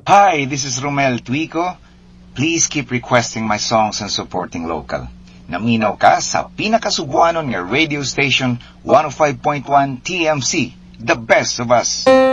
Hi, this is Romel Tuico. Please keep requesting my songs and supporting local. Naminaw ka sa pinakasubuanon nga radio station 105.1 TMC, the best of us.